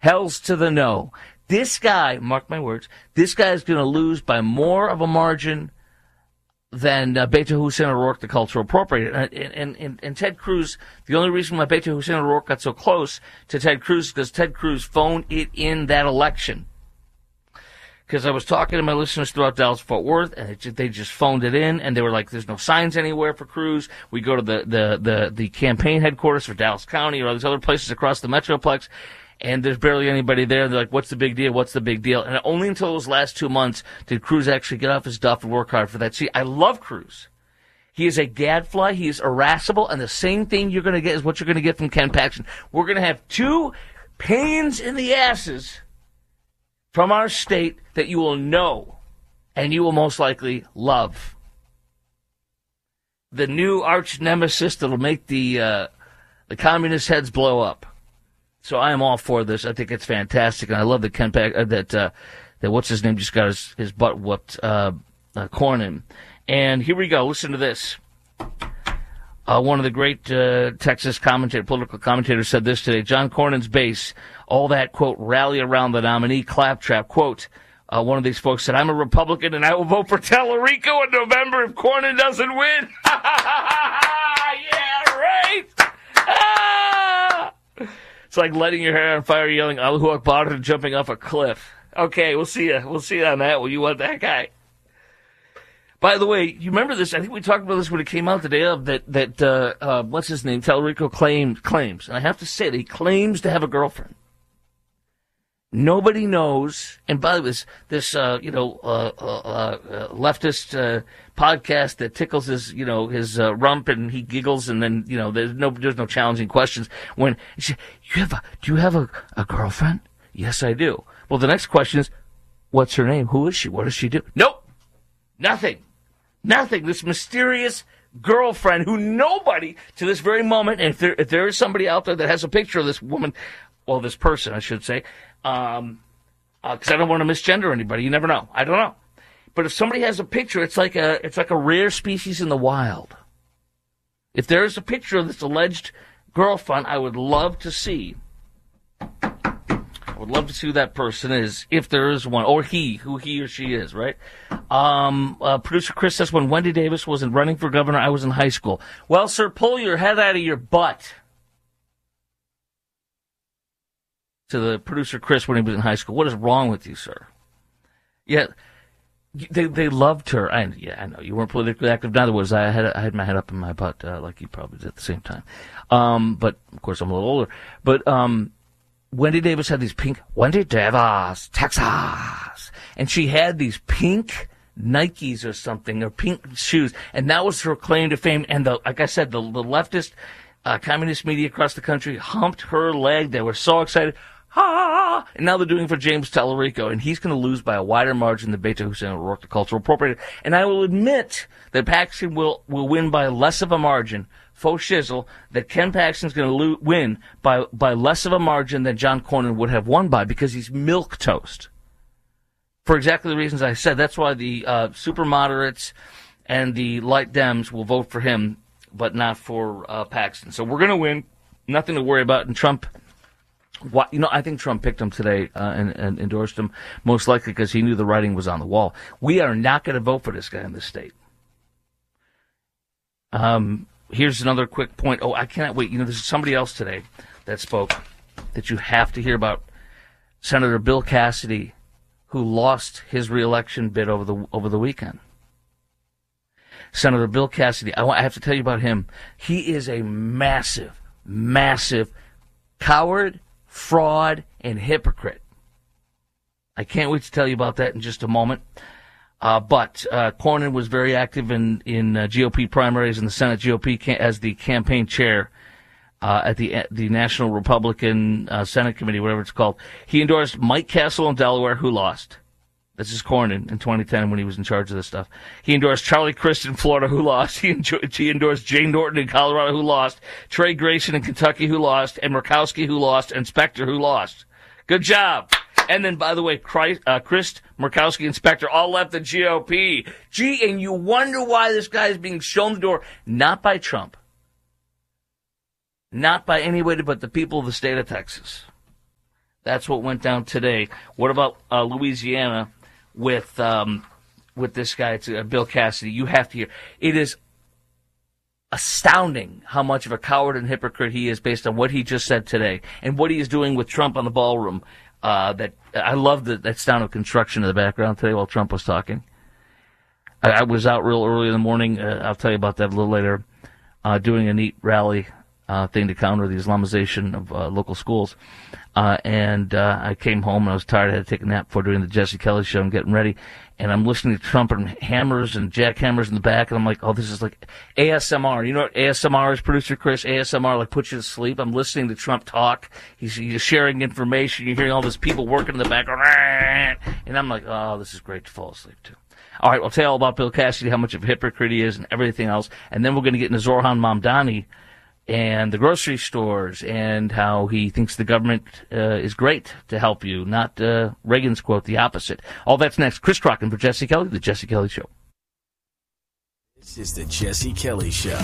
Hells to the no. This guy, mark my words, this guy is going to lose by more of a margin than Beto Hussein O'Rourke, the cultural appropriator. And Ted Cruz, the only reason why Beto Hussein O'Rourke got so close to Ted Cruz is because Ted Cruz phoned it in that election. Because I was talking to my listeners throughout Dallas-Fort Worth, and they just phoned it in, and they were like, there's no signs anywhere for Cruz. We go to the campaign headquarters for Dallas County or all these other places across the Metroplex, and there's barely anybody there. They're like, what's the big deal? What's the big deal? And only until those last 2 months did Cruz actually get off his duff and work hard for that. See, I love Cruz. He is a gadfly. He is irascible. And the same thing you're going to get is what you're going to get from Ken Paxton. We're going to have two pains in the asses from our state that you will know and you will most likely love. The new arch nemesis that will make the communist heads blow up. So I am all for this. I think it's fantastic, and I love that that what's his name just got his butt whooped, Cornyn. And here we go. Listen to this. One of the great Texas political commentators said this today. John Cornyn's base, all that, quote, rally around the nominee claptrap, quote, one of these folks said, I'm a Republican and I will vote for Tellerico in November if Cornyn doesn't win. Yeah, right. It's like lighting your hair on fire, yelling Allahu Akbar and jumping off a cliff. Okay, we'll see you. We'll see you on that. Well, you want that guy. By the way, you remember this? I think we talked about this when it came out the day of that what's his name? Tellerico claims, and I have to say that he claims to have a girlfriend. Nobody knows. And by the way, this leftist podcast that tickles his rump and he giggles, and then there's no challenging questions. When do you have a girlfriend? Yes, I do. Well, the next question is, what's her name? Who is she? What does she do? Nope, nothing. This mysterious girlfriend who nobody to this very moment, and if there is somebody out there that has a picture of this woman, well, this person, I should say, because I don't want to misgender anybody. You never know. I don't know. But if somebody has a picture, it's like a rare species in the wild. If there is a picture of this alleged girlfriend, I would love to see. I would love to see who that person is, if there is one, or who he or she is, right? Producer Chris says, when Wendy Davis wasn't running for governor, I was in high school. Well, sir, pull your head out of your butt. To the producer Chris when he was in high school. What is wrong with you, sir? Yeah, they loved her. I know. You weren't politically active, neither was I. I had my head up in my butt, like you probably did at the same time. But, of course, I'm a little older. But, Wendy Davis had these pink, Wendy Davis, Texas. And she had these pink Nikes or something, or pink shoes. And that was her claim to fame. And like I said, the leftist, communist media across the country humped her leg. They were so excited. And now they're doing it for James Tellerico. And he's going to lose by a wider margin than Beto Hussein O'Rourke, the cultural appropriator. And I will admit that Paxton will win by less of a margin. Faux shizzle, that Ken Paxton's going to win by less of a margin than John Cornyn would have won by, because he's milquetoast. For exactly the reasons I said. That's why the super moderates and the light Dems will vote for him, but not for Paxton. So we're going to win. Nothing to worry about. And Trump, I think Trump picked him today and endorsed him, most likely because he knew the writing was on the wall. We are not going to vote for this guy in this state. Here's another quick point. Oh, I cannot wait. There's somebody else today that spoke that you have to hear about. Senator Bill Cassidy, who lost his reelection bid over the weekend. Senator Bill Cassidy, I have to tell you about him. He is a massive, massive coward, fraud, and hypocrite. I can't wait to tell you about that in just a moment. But Cornyn was very active in GOP primaries in the Senate GOP as the campaign chair at the National Republican Senate Committee, whatever it's called. He endorsed Mike Castle in Delaware, who lost. This is Cornyn in 2010 when he was in charge of this stuff. He endorsed Charlie Crist in Florida, who lost. He endorsed Jane Norton in Colorado, who lost. Trey Grayson in Kentucky, who lost. And Murkowski, who lost. And Specter, who lost. Good job. And then, by the way, Crist, Murkowski, and Specter all left the GOP. Gee, and you wonder why this guy is being shown the door. Not by Trump. Not by anybody but the people of the state of Texas. That's what went down today. What about Louisiana with this guy, it's, Bill Cassidy? You have to hear. It is astounding how much of a coward and hypocrite he is based on what he just said today and what he is doing with Trump on the ballroom. That I love that sound of construction in the background today while Trump was talking. I was out real early in the morning. I'll tell you about that a little later. Doing a neat rally thing to counter the Islamization of local schools. And I came home and I was tired. I had to take a nap before doing the Jesse Kelly show and getting ready. And I'm listening to Trump and hammers and jackhammers in the back. And I'm like, oh, this is like ASMR. You know what ASMR is, Producer Chris? ASMR, like, puts you to sleep. I'm listening to Trump talk. He's sharing information. You're hearing all these people working in the background. And I'm like, oh, this is great to fall asleep to. All right, we'll tell you all about Bill Cassidy, how much of a hypocrite he is and everything else. And then we're going to get into Zorhan Mamdani and the grocery stores and how he thinks the government is great to help you, not Reagan's quote, the opposite. All that's next. Chris Crocken for Jesse Kelly, The Jesse Kelly Show. This is The Jesse Kelly Show.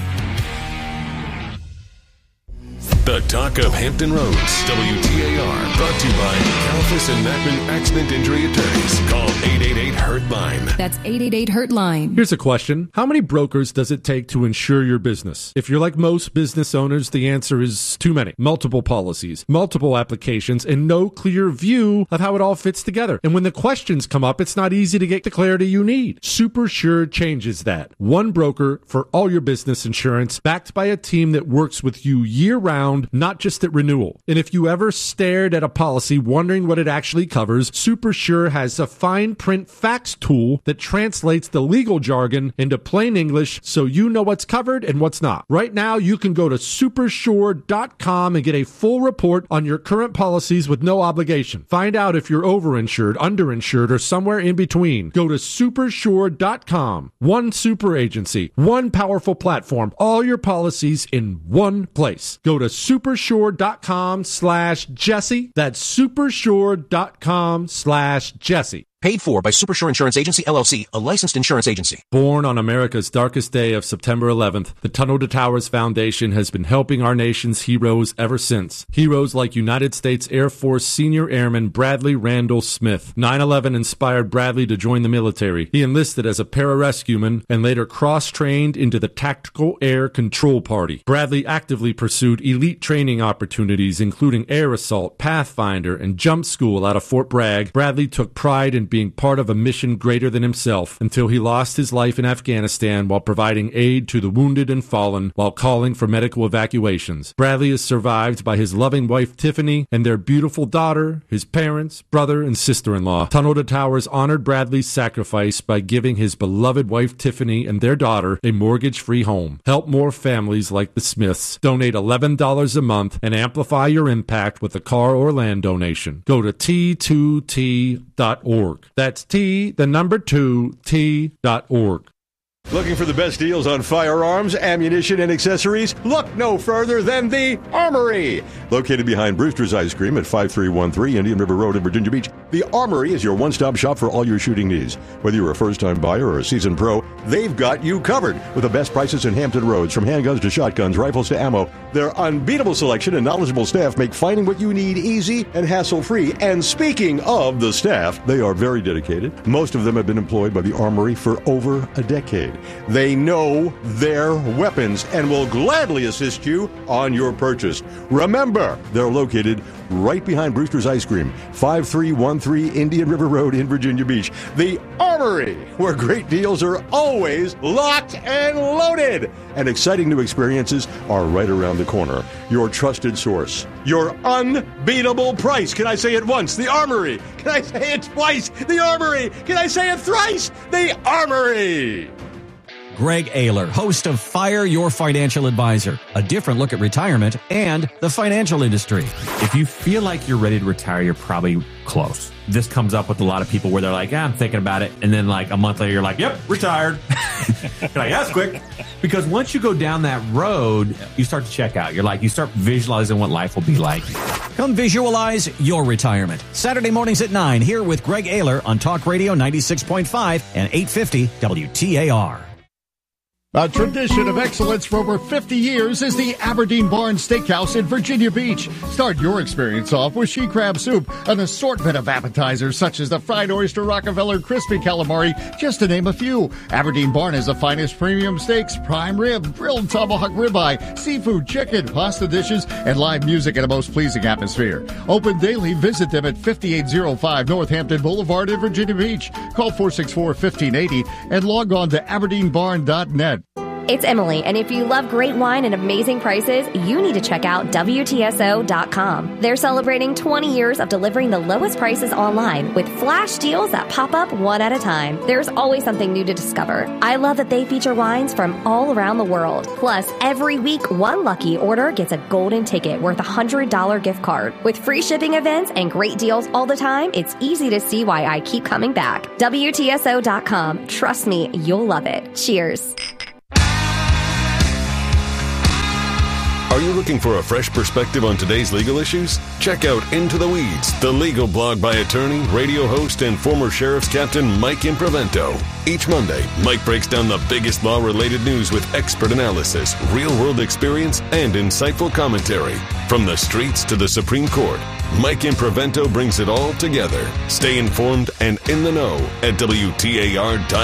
The Talk of Hampton Roads, WTAR, brought to you by Kalfas and Mackman Accident Injury Attorneys. Call 888-HURT-LINE. That's 888-HURT-LINE. Here's a question. How many brokers does it take to insure your business? If you're like most business owners, the answer is too many. Multiple policies, multiple applications, and no clear view of how it all fits together. And when the questions come up, it's not easy to get the clarity you need. SuperSure changes that. One broker for all your business insurance, backed by a team that works with you year-round, not just at renewal. And if you ever stared at a policy wondering what it actually covers, SuperSure has a fine print facts tool that translates the legal jargon into plain English so you know what's covered and what's not. Right now, you can go to supersure.com and get a full report on your current policies with no obligation. Find out if you're overinsured, underinsured, or somewhere in between. Go to supersure.com. One super agency, one powerful platform, all your policies in one place. Go to supersure.com/Jesse. That's supersure.com/Jesse. Paid for by Supersure Insurance Agency, LLC, a licensed insurance agency. Born on America's darkest day of September 11th, the Tunnel to Towers Foundation has been helping our nation's heroes ever since. Heroes like United States Air Force Senior Airman Bradley Randall Smith. 9/11 inspired Bradley to join the military. He enlisted as a pararescueman and later cross-trained into the Tactical Air Control Party. Bradley actively pursued elite training opportunities, including air assault, Pathfinder, and jump school out of Fort Bragg. Bradley took pride in being part of a mission greater than himself until he lost his life in Afghanistan while providing aid to the wounded and fallen while calling for medical evacuations. Bradley is survived by his loving wife Tiffany and their beautiful daughter, his parents, brother, and sister-in-law. Tunnel to Towers honored Bradley's sacrifice by giving his beloved wife Tiffany and their daughter a mortgage-free home. Help more families like the Smiths. Donate $11 a month and amplify your impact with a car or land donation. Go to T2T.org. That's T2T.org. Looking for the best deals on firearms, ammunition, and accessories? Look no further than the Armory. Located behind Brewster's Ice Cream at 5313 Indian River Road in Virginia Beach, the Armory is your one-stop shop for all your shooting needs. Whether you're a first-time buyer or a seasoned pro, they've got you covered with the best prices in Hampton Roads, from handguns to shotguns, rifles to ammo. Their unbeatable selection and knowledgeable staff make finding what you need easy and hassle-free. And speaking of the staff, they are very dedicated. Most of them have been employed by the Armory for over a decade. They know their weapons and will gladly assist you on your purchase. Remember, they're located right behind Brewster's Ice Cream, 5313 Indian River Road in Virginia Beach. The Armory, where great deals are always locked and loaded. And exciting new experiences are right around the corner. Your trusted source. Your unbeatable price. Can I say it once? The Armory. Can I say it twice? The Armory. Can I say it thrice? The Armory. Greg Ayler, host of Fire Your Financial Advisor, a different look at retirement and the financial industry. If you feel like you're ready to retire, you're probably close. This comes up with a lot of people where they're like, I'm thinking about it. And then like a month later, you're like, yep, retired. You're like, that's quick. Because once you go down that road, you start to check out. You're like, you start visualizing what life will be like. Come visualize your retirement. Saturday mornings at 9 here with Greg Ayler on Talk Radio 96.5 and 850 WTAR. A tradition of excellence for over 50 years is the Aberdeen Barn Steakhouse in Virginia Beach. Start your experience off with she crab soup, an assortment of appetizers such as the fried oyster, Rockefeller, crispy calamari, just to name a few. Aberdeen Barn has the finest premium steaks, prime rib, grilled tomahawk ribeye, seafood, chicken, pasta dishes, and live music in a most pleasing atmosphere. Open daily. Visit them at 5805 Northampton Boulevard in Virginia Beach. Call 464-1580 and log on to aberdeenbarn.net. It's Emily, and if you love great wine and amazing prices, you need to check out WTSO.com. They're celebrating 20 years of delivering the lowest prices online with flash deals that pop up one at a time. There's always something new to discover. I love that they feature wines from all around the world. Plus, every week, one lucky order gets a golden ticket worth a $100 gift card. With free shipping events and great deals all the time, it's easy to see why I keep coming back. WTSO.com. Trust me, you'll love it. Cheers. Are you looking for a fresh perspective on today's legal issues? Check out Into the Weeds, the legal blog by attorney, radio host, and former Sheriff's Captain Mike Imprevento. Each Monday, Mike breaks down the biggest law-related news with expert analysis, real-world experience, and insightful commentary. From the streets to the Supreme Court, Mike Imprevento brings it all together. Stay informed and in the know at WTAR.com.